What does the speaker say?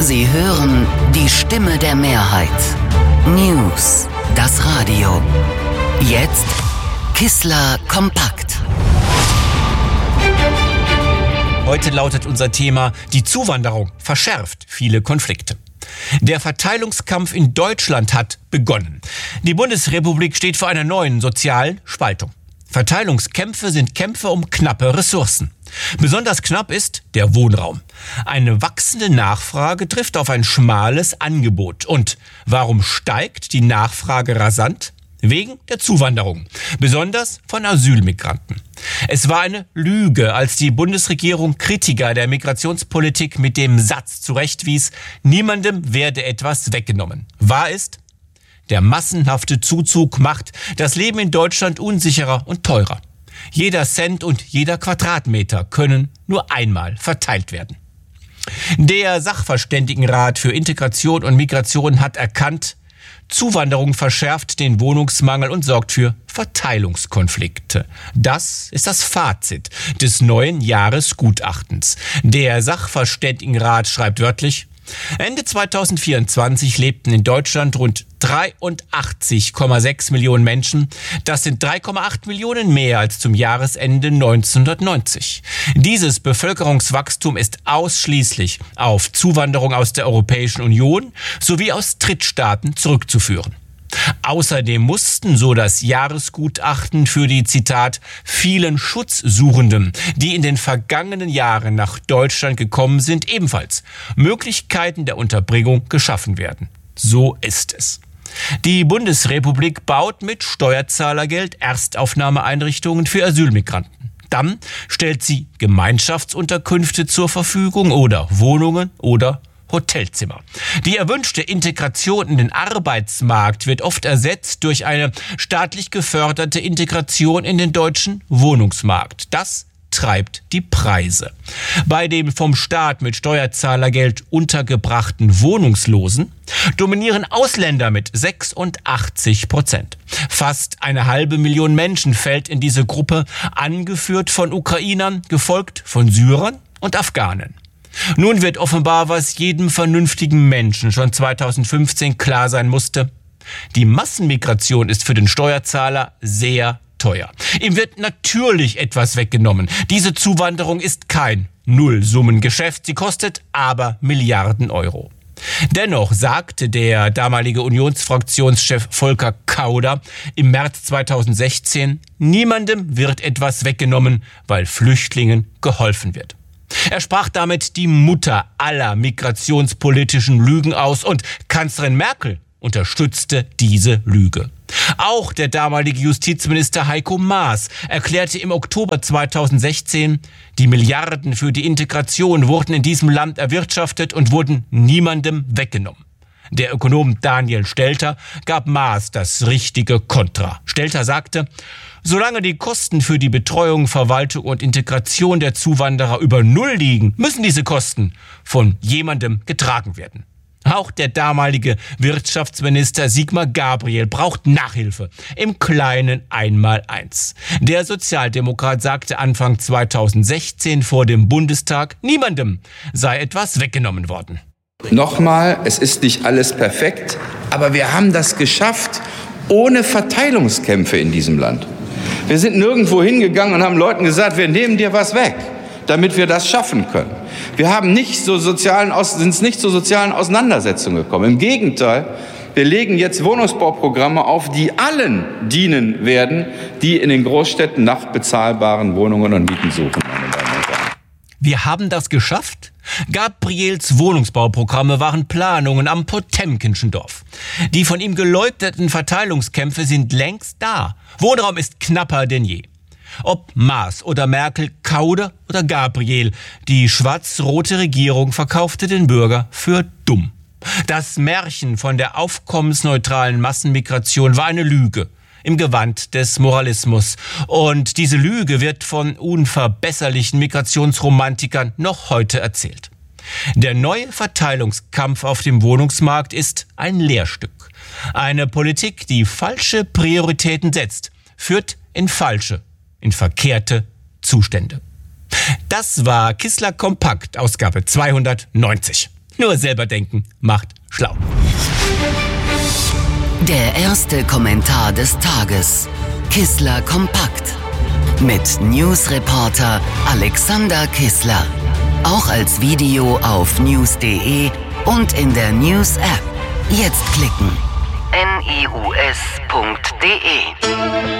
Sie hören die Stimme der Mehrheit. News, das Radio. Jetzt Kissler kompakt. Heute lautet unser Thema: Die Zuwanderung verschärft viele Konflikte. Der Verteilungskampf in Deutschland hat begonnen. Die Bundesrepublik steht vor einer neuen sozialen Spaltung. Verteilungskämpfe sind Kämpfe um knappe Ressourcen. Besonders knapp ist der Wohnraum. Eine wachsende Nachfrage trifft auf ein schmales Angebot. Und warum steigt die Nachfrage rasant? Wegen der Zuwanderung, besonders von Asylmigranten. Es war eine Lüge, als die Bundesregierung Kritiker der Migrationspolitik mit dem Satz zurechtwies: niemandem werde etwas weggenommen. Wahr ist, der massenhafte Zuzug macht das Leben in Deutschland unsicherer und teurer. Jeder Cent und jeder Quadratmeter können nur einmal verteilt werden. Der Sachverständigenrat für Integration und Migration hat erkannt: Zuwanderung verschärft den Wohnungsmangel und sorgt für Verteilungskonflikte. Das ist das Fazit des neuen Jahresgutachtens. Der Sachverständigenrat schreibt wörtlich: Ende 2024 lebten in Deutschland rund 83,6 Millionen Menschen. Das sind 3,8 Millionen mehr als zum Jahresende 1990. Dieses Bevölkerungswachstum ist ausschließlich auf Zuwanderung aus der Europäischen Union sowie aus Drittstaaten zurückzuführen. Außerdem mussten, so das Jahresgutachten, für die, Zitat, vielen Schutzsuchenden, die in den vergangenen Jahren nach Deutschland gekommen sind, ebenfalls Möglichkeiten der Unterbringung geschaffen werden. So ist es. Die Bundesrepublik baut mit Steuerzahlergeld Erstaufnahmeeinrichtungen für Asylmigranten. Dann stellt sie Gemeinschaftsunterkünfte zur Verfügung oder Wohnungen oder Hotelzimmer. Die erwünschte Integration in den Arbeitsmarkt wird oft ersetzt durch eine staatlich geförderte Integration in den deutschen Wohnungsmarkt. Das treibt die Preise. Bei dem vom Staat mit Steuerzahlergeld untergebrachten Wohnungslosen dominieren Ausländer mit 86%. Fast 500.000 Menschen fällt in diese Gruppe, angeführt von Ukrainern, gefolgt von Syrern und Afghanen. Nun wird offenbar, was jedem vernünftigen Menschen schon 2015 klar sein musste: Die Massenmigration ist für den Steuerzahler sehr teuer. Ihm wird natürlich etwas weggenommen. Diese Zuwanderung ist kein Nullsummengeschäft. Sie kostet aber Milliarden Euro. Dennoch sagte der damalige Unionsfraktionschef Volker Kauder im März 2016, niemandem wird etwas weggenommen, weil Flüchtlingen geholfen wird. Er sprach damit die Mutter aller migrationspolitischen Lügen aus und Kanzlerin Merkel unterstützte diese Lüge. Auch der damalige Justizminister Heiko Maas erklärte im Oktober 2016, die Milliarden für die Integration wurden in diesem Land erwirtschaftet und wurden niemandem weggenommen. Der Ökonom Daniel Stelter gab Maas das richtige Kontra. Stelter sagte: Solange die Kosten für die Betreuung, Verwaltung und Integration der Zuwanderer über Null liegen, müssen diese Kosten von jemandem getragen werden. Auch der damalige Wirtschaftsminister Sigmar Gabriel braucht Nachhilfe im kleinen Einmaleins. Der Sozialdemokrat sagte Anfang 2016 vor dem Bundestag, niemandem sei etwas weggenommen worden. Nochmal, es ist nicht alles perfekt, aber wir haben das geschafft ohne Verteilungskämpfe in diesem Land. Wir sind nirgendwo hingegangen und haben Leuten gesagt, wir nehmen dir was weg, damit wir das schaffen können. Wir haben sind nicht zu sozialen Auseinandersetzungen gekommen. Im Gegenteil, wir legen jetzt Wohnungsbauprogramme auf, die allen dienen werden, die in den Großstädten nach bezahlbaren Wohnungen und Mieten suchen. Wir haben das geschafft? Gabriels Wohnungsbauprogramme waren Planungen am Potemkinschen Dorf. Die von ihm geleugneten Verteilungskämpfe sind längst da. Wohnraum ist knapper denn je. Ob Maas oder Merkel, Kauder oder Gabriel, die schwarz-rote Regierung verkaufte den Bürger für dumm. Das Märchen von der aufkommensneutralen Massenmigration war eine Lüge im Gewand des Moralismus. Und diese Lüge wird von unverbesserlichen Migrationsromantikern noch heute erzählt. Der neue Verteilungskampf auf dem Wohnungsmarkt ist ein Lehrstück. Eine Politik, die falsche Prioritäten setzt, führt in verkehrte Zustände. Das war Kissler Kompakt, Ausgabe 290. Nur selber denken macht schlau. Der erste Kommentar des Tages. Kissler kompakt. Mit Newsreporter Alexander Kissler. Auch als Video auf news.de und in der News-App. Jetzt klicken. news.de